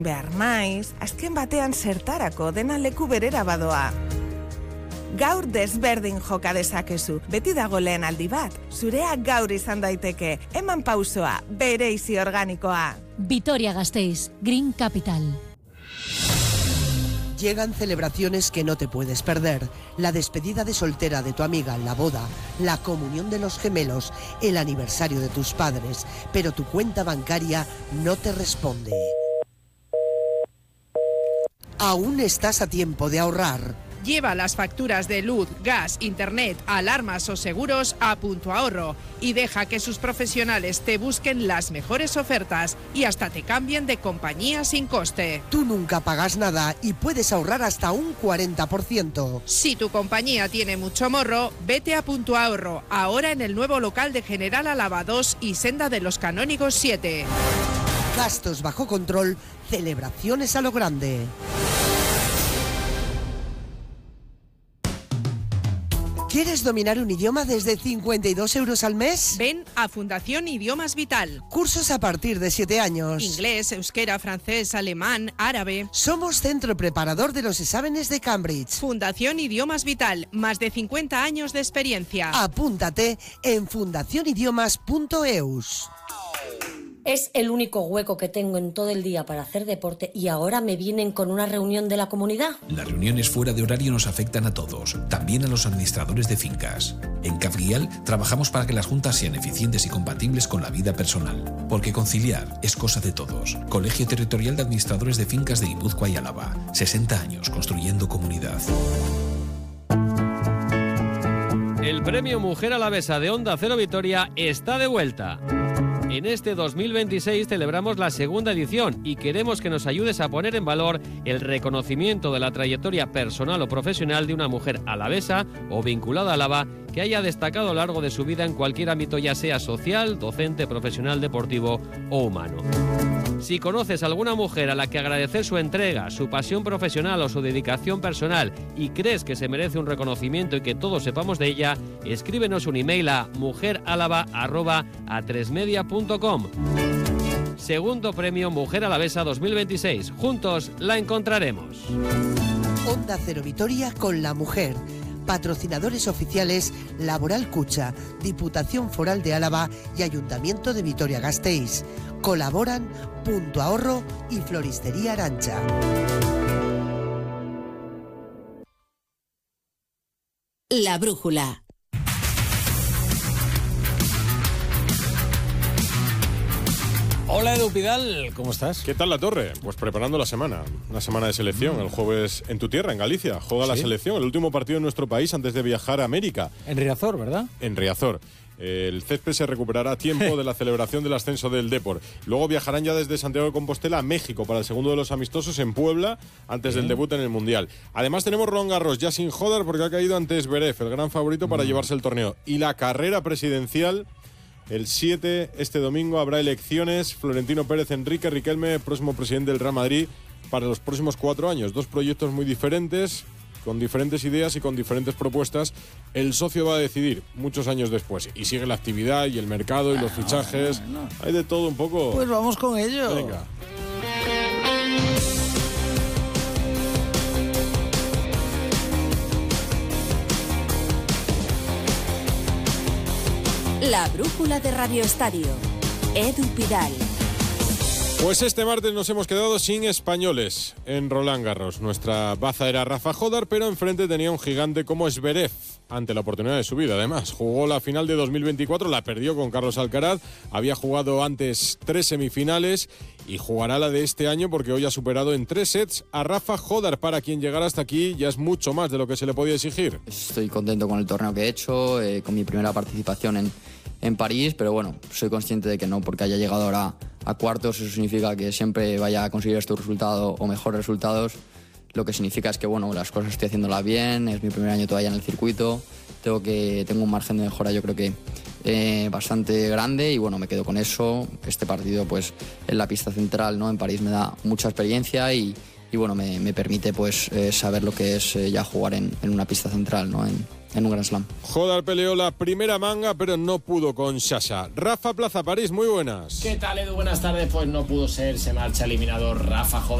Behar maiz, azken batean zertarako dena leku berera badoa. Gaur desberdin joka dezakezu, beti dago lehen aldi bat. Zurea gaur izan daiteke, eman pausoa, bereizi organikoa. Vitoria-Gasteiz, Green Capital. Llegan celebraciones que no te puedes perder. La despedida de soltera de tu amiga, la boda, la comunión de los gemelos, el aniversario de tus padres, pero tu cuenta bancaria no te responde. Aún estás a tiempo de ahorrar. Lleva las facturas de luz, gas, internet, alarmas o seguros a Punto Ahorro y deja que sus profesionales te busquen las mejores ofertas y hasta te cambien de compañía sin coste. Tú nunca pagas nada y puedes ahorrar hasta un 40%. Si tu compañía tiene mucho morro, vete a Punto Ahorro, ahora en el nuevo local de General Álava 2 y Senda de los Canónigos 7. Gastos bajo control, celebraciones a lo grande. ¿Quieres dominar un idioma desde 52 euros al mes? Ven a Fundación Idiomas Vital. Cursos a partir de 7 años. Inglés, euskera, francés, alemán, árabe. Somos centro preparador de los exámenes de Cambridge. Fundación Idiomas Vital, más de 50 años de experiencia. Apúntate en fundacionidiomas.eus. Es el único hueco que tengo en todo el día para hacer deporte y ahora me vienen con una reunión de la comunidad. Las reuniones fuera de horario nos afectan a todos, también a los administradores de fincas. En Cabrial trabajamos para que las juntas sean eficientes y compatibles con la vida personal, porque conciliar es cosa de todos. Colegio Territorial de Administradores de Fincas de Guipúzcoa y Álava. 60 años construyendo comunidad. El premio Mujer Alavesa de Onda Cero Vitoria está de vuelta. En este 2026 celebramos la segunda edición y queremos que nos ayudes a poner en valor el reconocimiento de la trayectoria personal o profesional de una mujer alavesa o vinculada a Álava que haya destacado a lo largo de su vida en cualquier ámbito, ya sea social, docente, profesional, deportivo o humano. Si conoces a alguna mujer a la que agradecer su entrega, su pasión profesional o su dedicación personal y crees que se merece un reconocimiento y que todos sepamos de ella, escríbenos un email a mujeralava@atresmedia.com. Segundo premio Mujer Alavesa 2026. Juntos la encontraremos. Onda Cero Vitoria con la mujer. Patrocinadores oficiales Laboral Cucha, Diputación Foral de Álava y Ayuntamiento de Vitoria-Gasteiz. Colaboran Punto Ahorro y Floristería Arantxa. La brújula. Hola Edu Pidal, ¿cómo estás? ¿Qué tal la torre? Pues preparando la semana, una semana de selección. El jueves en tu tierra, en Galicia, juega la selección, el último partido en nuestro país antes de viajar a América. En Riazor, ¿verdad? En Riazor. El césped se recuperará a tiempo de la celebración del ascenso del Depor. Luego viajarán ya desde Santiago de Compostela a México para el segundo de los amistosos en Puebla antes del debut en el Mundial. Además tenemos Roland Garros ya sin joder porque ha caído ante Zverev, el gran favorito para llevarse el torneo. Y la carrera presidencial. El 7, este domingo, habrá elecciones. Florentino Pérez, Enrique Riquelme, próximo presidente del Real Madrid, para los próximos 4 años. 2 proyectos muy diferentes, con diferentes ideas y con diferentes propuestas. El socio va a decidir muchos años después. Y sigue la actividad y el mercado y los fichajes. Hay de todo un poco. Pues vamos con ello. Venga. La brújula de Radio Estadio. Edu Pidal. Pues este martes nos hemos quedado sin españoles en Roland Garros. Nuestra baza era Rafa Jodar, pero enfrente tenía un gigante como Zverev, ante la oportunidad de su vida. Además, jugó la final de 2024, la perdió con Carlos Alcaraz, había jugado antes 3 semifinales y jugará la de este año porque hoy ha superado en 3 sets a Rafa Jodar, para quien llegar hasta aquí ya es mucho más de lo que se le podía exigir. Estoy contento con el torneo que he hecho, con mi primera participación en París, pero bueno, soy consciente de que no porque haya llegado ahora a cuartos, eso significa que siempre vaya a conseguir estos resultados o mejores resultados. Lo que significa es que bueno, las cosas estoy haciéndolas bien, es mi primer año todavía en el circuito, tengo un margen de mejora yo creo que bastante grande y bueno, me quedo con eso. Este partido pues en la pista central, ¿no? En París me da mucha experiencia y bueno, me permite pues saber lo que es ya jugar en una pista central, ¿no? En un Grand Slam. Jodar peleó la primera manga, pero no pudo con Sasha. Rafa Plaza París, muy buenas. ¿Qué tal, Edu? Buenas tardes. Pues no pudo ser, se marcha eliminado Rafa Jodar.